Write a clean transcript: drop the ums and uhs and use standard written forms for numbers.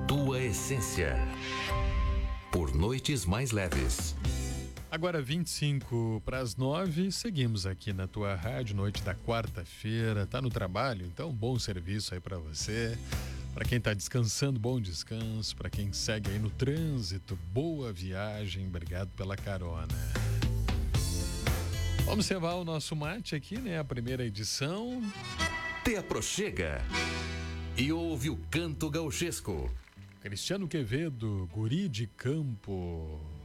tua essência. Por noites mais leves. Agora 25 para as 9, seguimos aqui na tua rádio, noite da quarta-feira. Tá no trabalho? Então, bom serviço aí para você. Para quem tá descansando, bom descanso. Para quem segue aí no trânsito, boa viagem. Obrigado pela carona. Vamos cevar o nosso mate aqui, né? A primeira edição. Te aproxega e ouve o canto gauchesco. Cristiano Quevedo, Guri de Campo.